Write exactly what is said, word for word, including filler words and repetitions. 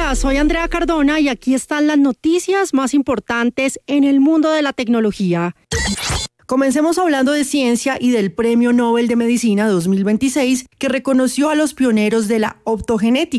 Hola, soy Andrea Cardona y aquí están las noticias más importantes en el mundo de la tecnología. Comencemos hablando de ciencia y del Premio Nobel de Medicina dos mil veintiséis, que reconoció a los pioneros de la optogenética.